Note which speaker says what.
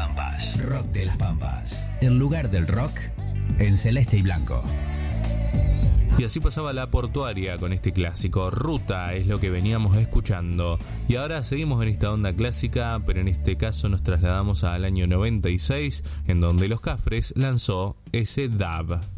Speaker 1: Pampas. Rock de las Pampas. El lugar del rock en celeste y blanco.
Speaker 2: Y así pasaba La Portuaria con este clásico. Ruta es lo que veníamos escuchando. Y ahora seguimos en esta onda clásica, pero en este caso nos trasladamos al año 96, en donde Los Cafres lanzó ese Dab.